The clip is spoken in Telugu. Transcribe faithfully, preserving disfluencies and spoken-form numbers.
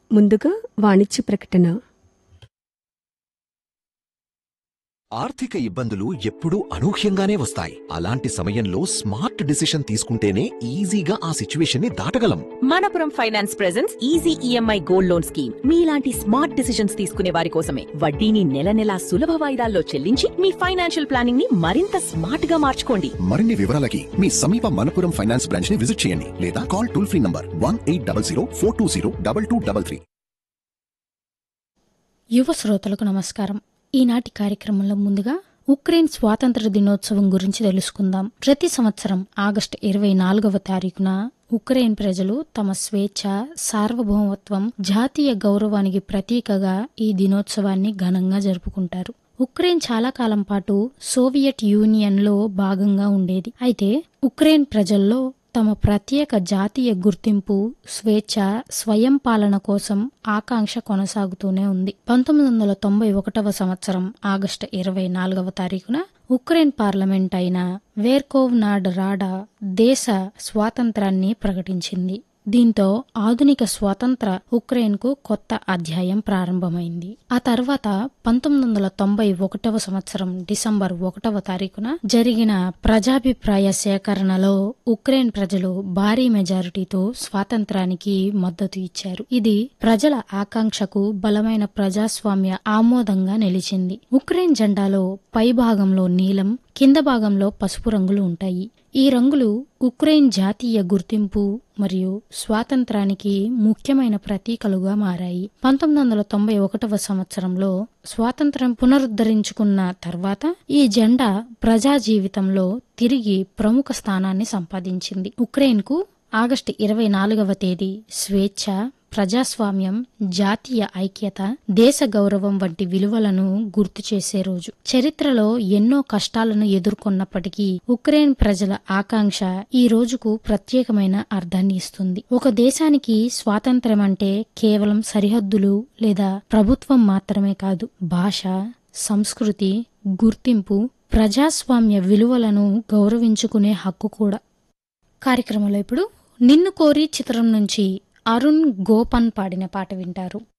ముందుగా వాణిజ్య ప్రకటన. ఆర్థిక ఇబ్బందులు ఎప్పుడూ అనూహ్యంగానే వస్తాయి. అలాంటి సమయంలో స్మార్ట్ డిసిషన్ తీసుకుంటేనే ఈజీగా ఆ సిచ్యువేషన్ ని దాటగలం. Manappuram finance presents easy EMI gold loan scheme. మీలాంటి స్మార్ట్ డిసిషన్స్ తీసుకునే వారి కోసమే. వడ్డీని నెల నెలా సులభ వాయిదాల్లో చెల్లించి మీ ఫైనాన్షియల్ ప్లానింగ్ ని మరింత స్మార్ట్ గా మార్చుకోండి. మరిన్ని వివరాలకి మీ సమీప మనపురం ఫైనాన్స్ బ్రాంచ్ ని విజిట్ చేయండి లేదా call toll free number one eight double zero four two zero double two double three. యువ శ్రోతలకు నమస్కారం. ఈనాటి కార్యక్రమంలో ముందుగా ఉక్రెయిన్ స్వాతంత్ర దినోత్సవం గురించి తెలుసుకుందాం. ప్రతి సంవత్సరం ఆగస్టు ఇరవై నాలుగవ తారీఖున ఉక్రెయిన్ ప్రజలు తమ స్వేచ్ఛ, సార్వభౌమత్వం, జాతీయ గౌరవానికి ప్రతీకగా ఈ దినోత్సవాన్ని ఘనంగా జరుపుకుంటారు. ఉక్రెయిన్ చాలా కాలం పాటు సోవియట్ యూనియన్ లో భాగంగా ఉండేది. అయితే ఉక్రెయిన్ ప్రజల్లో తమ ప్రత్యేక జాతీయ గుర్తింపు, స్వేచ్ఛ, స్వయం పాలన కోసం ఆకాంక్ష కొనసాగుతూనే ఉంది. పంతొమ్మిది వందల తొంభై ఒకటవ సంవత్సరం ఆగస్టు ఇరవై నాలుగవ తారీఖున ఉక్రెయిన్ పార్లమెంట్ అయిన వెర్కోవ్నాడ్ రాడా దేశ స్వాతంత్రాన్ని ప్రకటించింది. దీంతో ఆధునిక స్వాతంత్ర ఉక్రెయిన్ కు కొత్త అధ్యాయం ప్రారంభమైంది. ఆ తర్వాత పంతొమ్మిది వందల తొంభై ఒకటవ సంవత్సరం డిసెంబర్ ఒకటవ తారీఖున జరిగిన ప్రజాభిప్రాయ సేకరణలో ఉక్రెయిన్ ప్రజలు భారీ మెజారిటీతో స్వాతంత్రానికి మద్దతు ఇచ్చారు. ఇది ప్రజల ఆకాంక్షకు బలమైన ప్రజాస్వామ్య ఆమోదంగా నిలిచింది. ఉక్రెయిన్ జెండాలో పై భాగంలో నీలం, కింద భాగంలో పసుపు రంగులు ఉంటాయి. ఈ రంగులు ఉక్రెయిన్ జాతీయ గుర్తింపు మరియు స్వాతంత్రానికి ముఖ్యమైన ప్రతీకలుగా మారాయి. పంతొమ్మిది వందల తొంభై ఒకటవ సంవత్సరంలో స్వాతంత్రం పునరుద్ధరించుకున్న తర్వాత ఈ జెండా ప్రజా జీవితంలో తిరిగి ప్రముఖ స్థానాన్ని సంపాదించింది. ఉక్రెయిన్ కు ఆగస్టు ఇరవై నాలుగవ తేదీ స్వేచ్ఛ, ప్రజాస్వామ్యం, జాతీయ ఐక్యత, దేశ గౌరవం వంటి విలువలను గుర్తు చేసే రోజు. చరిత్రలో ఎన్నో కష్టాలను ఎదుర్కొన్నప్పటికీ ఉక్రెయిన్ ప్రజల ఆకాంక్ష ఈ రోజుకు ప్రత్యేకమైన అర్థాన్ని ఇస్తుంది. ఒక దేశానికి స్వాతంత్ర్యం అంటే కేవలం సరిహద్దులు లేదా ప్రభుత్వం మాత్రమే కాదు, భాష, సంస్కృతి, గుర్తింపు, ప్రజాస్వామ్య విలువలను గౌరవించుకునే హక్కు కూడా. కార్యక్రమంలో ఇప్పుడు నిన్ను కోరి చిత్రం నుంచి అరుణ్ గోపన్ పాడిన పాట వింటారు.